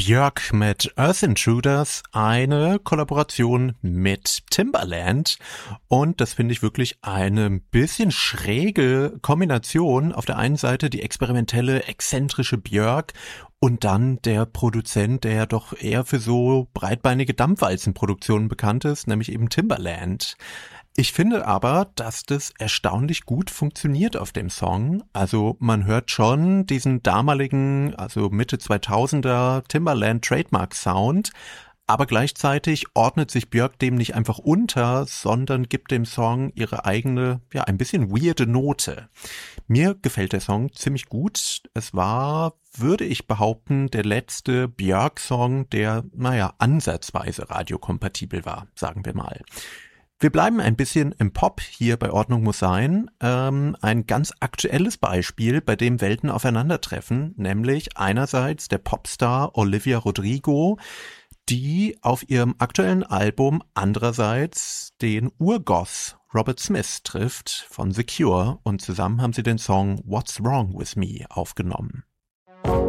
Björk mit Earth Intruders, eine Kollaboration mit Timbaland, und das finde ich wirklich eine bisschen schräge Kombination. Auf der einen Seite die experimentelle, exzentrische Björk und dann der Produzent, der ja doch eher für so breitbeinige Dampfwalzenproduktionen bekannt ist, nämlich eben Timbaland. Ich finde aber, dass das erstaunlich gut funktioniert auf dem Song. Also man hört schon diesen damaligen, also Mitte 2000er Timbaland Trademark Sound, aber gleichzeitig ordnet sich Björk dem nicht einfach unter, sondern gibt dem Song ihre eigene, ja, ein bisschen weirde Note. Mir gefällt der Song ziemlich gut. Es war, würde ich behaupten, der letzte Björk-Song, der, ansatzweise radiokompatibel war, sagen wir mal. Wir bleiben ein bisschen im Pop hier bei Ordnung muss sein. Ein ganz aktuelles Beispiel, bei dem Welten aufeinandertreffen, nämlich einerseits der Popstar Olivia Rodrigo, die auf ihrem aktuellen Album andererseits den Urgoth Robert Smith trifft von The Cure, und zusammen haben sie den Song What's Wrong With Me aufgenommen.